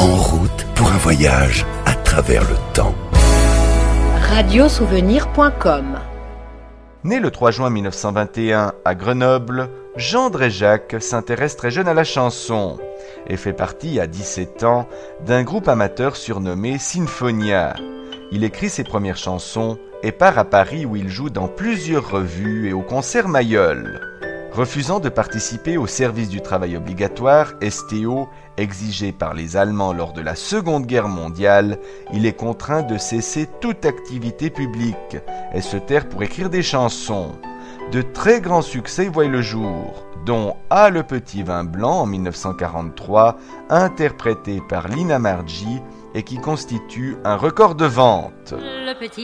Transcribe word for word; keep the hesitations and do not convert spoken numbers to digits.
En route pour un voyage à travers le temps. radiosouvenir point com. Né le trois juin mille neuf cent vingt et un à Grenoble, Jean Dréjac s'intéresse très jeune à la chanson et fait partie, à dix-sept ans, d'un groupe amateur surnommé Sinfonia. Il écrit ses premières chansons et part à Paris où il joue dans plusieurs revues et au concert Mayol. Refusant de participer au service du travail obligatoire, S T O, exigé par les Allemands lors de la Seconde Guerre mondiale, il est contraint de cesser toute activité publique et se taire pour écrire des chansons. De très grands succès voient le jour, dont Ah le petit vin blanc en mille neuf cent quarante-trois, interprété par Lina Marji et qui constitue un record de vente. Le petit